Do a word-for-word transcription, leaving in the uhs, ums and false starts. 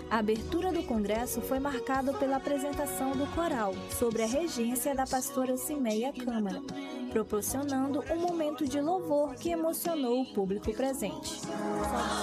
A abertura do congresso foi marcada pela apresentação do coral, sob a regência da pastora Cimeia Câmara, proporcionando um momento de louvor que emocionou o público presente.